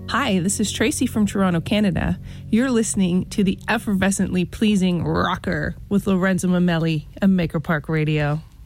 Hi, this is Tracy from Toronto, Canada. You're listening to the effervescently pleasing Rocker with Lorenzo Mamelli at Maker Park Radio.